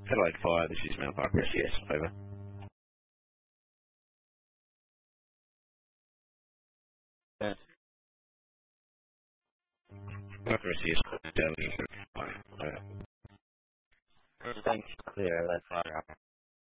Adelaide Fire, this is Mount Park Rescue. Over. Park Rescue, Delhi. Over. Thanks, clear, Adelaide Fire.